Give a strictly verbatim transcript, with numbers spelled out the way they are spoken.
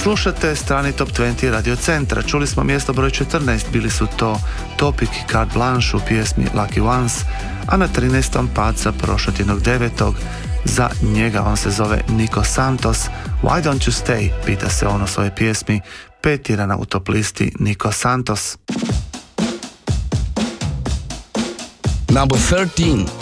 Slušate strani Top dvadeset Radio Centra. Čuli smo mjesto broj četrnaest, bili su to Topic i Carte Blanche u pjesmi Lucky Ones, a na trinaestom pad sa prošlotjednog devetog. Za njega on se zove Nico Santos. Why don't you stay? Pita se on u svojoj pjesmi, petirana u top listi Nico Santos. Number thirteen.